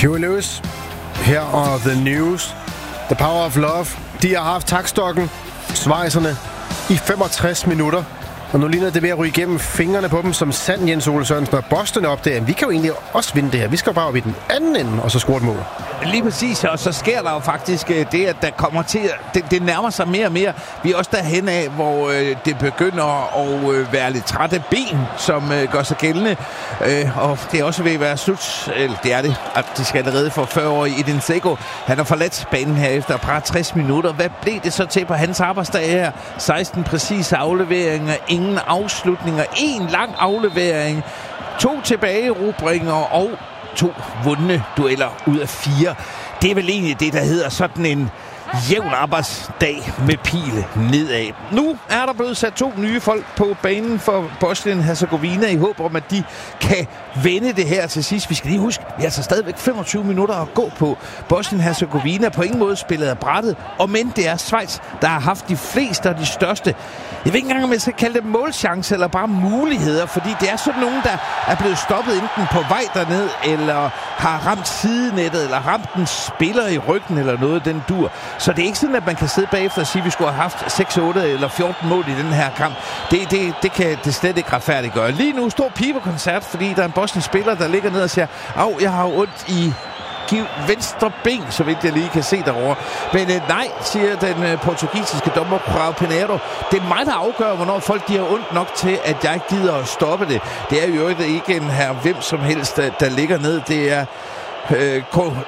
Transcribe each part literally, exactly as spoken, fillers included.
Huey Lewis her og The News. The Power of Love. De har haft takstokken, svejserne, i femogtres minutter. Og nu ligner det ved at ryge igennem fingrene på dem som sand, Jens Ole Sørensen. Og Boston op der, vi kan jo egentlig også vinde det her. Vi skal jo bare op i den anden ende, og så score et mål. Lige præcis, og så sker der jo faktisk det, at der kommer til, det, det nærmer sig mere og mere. Vi er også derhen af, hvor øh, det begynder at øh, være lidt trætte ben, som øh, gør sig gældende. Øh, og det er også ved at være slut, eller det er det, at de skal allerede for fyrre år i Edin Dzeko. Han har forladt banen her efter bare tres minutter. Hvad blev det så til på hans arbejdsdag her? seksten præcise afleveringer, ingen afslutninger, en lang aflevering, to tilbageerobringer og to vundne dueller ud af fire. Det er vel egentlig det, der hedder sådan en jævn arbejdsdag med pile nedad. Nu er der blevet sat to nye folk på banen for Bosnien-Hercegovina i håb om, at de kan vende det her til sidst. Vi skal lige huske, vi har altså stadigvæk femogtyve minutter at gå på. Bosnien-Hercegovina på ingen måde spillet af brættet, og men det er Schweiz, der har haft de fleste og de største. Jeg ved ikke engang, om jeg skal kalde det målchance eller bare muligheder, fordi det er sådan nogen, der er blevet stoppet enten på vej derned, eller har ramt sidenettet, eller ramt en spiller i ryggen, eller noget den dur. Så det er ikke sådan, at man kan sidde bagefter og sige, at vi skulle have haft seks, otte eller fjorten mål i den her kamp. Det, det, det kan det slet ikke retfærdiggøre. Lige nu står pibekoncert, fordi der er en bosnisk spiller, der ligger ned og siger, au, jeg har ondt i venstre ben, så vidt jeg lige kan se derovre. Men øh, nej, siger den øh, portugisiske dommer João Pinheiro. Det er mig, der afgør, hvornår folk de har ondt nok til, at jeg gider at stoppe det. Det er jo ikke en her hvem som helst, der, der ligger ned. Det er øh,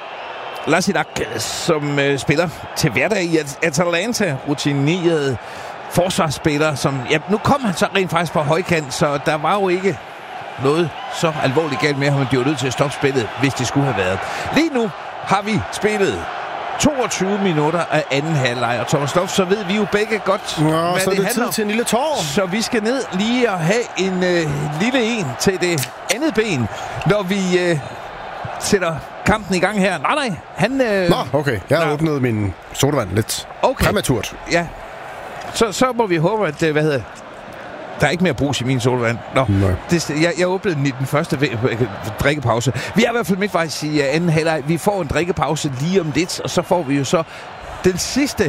Lasidak, som øh, spiller til hverdag i Atalanta, rutineret forsvarsspiller, som, ja, nu kom han så rent faktisk på højkant, så der var jo ikke noget så alvorligt galt med ham, at de var nødt til at stoppe spillet, hvis det skulle have været. Lige nu har vi spillet toogtyve minutter af anden halvleg, og Thomas Loft, så ved vi jo begge godt, Nå, hvad så det, det handler tid til en lille tår. Så vi skal ned lige og have en øh, lille en til det andet ben, når vi øh, sætter kampen i gang her. Nej, nej, han... Øh, Nå, okay. Jeg har nej. åbnet min sodavand lidt Okay. præmaturt. Ja, så, så må vi håbe, at, øh, hvad hedder der er ikke mere brus i min solvand. Nå, det, jeg, jeg åbnede den i den første drikkepause. Vi er i hvert fald midtvejs i anden halvleg. Vi får en drikkepause lige om lidt, og så får vi jo så den sidste